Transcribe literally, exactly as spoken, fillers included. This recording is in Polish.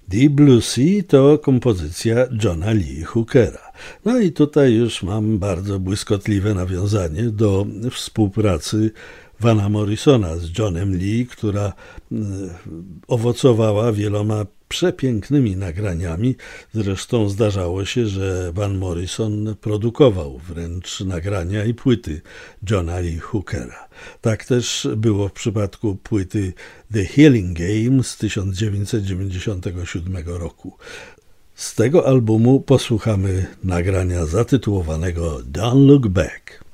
Deep Blue Sea to kompozycja Johna Lee Hookera. No i tutaj już mam bardzo błyskotliwe nawiązanie do współpracy Vana Morrisona z Johnem Lee, która owocowała wieloma przepięknymi nagraniami. Zresztą zdarzało się, że Van Morrison produkował wręcz nagrania i płyty Johna Lee Hookera. Tak też było w przypadku płyty The Healing Game z tysiąc dziewięćset dziewięćdziesiątego siódmego roku. Z tego albumu posłuchamy nagrania zatytułowanego Don't Look Back.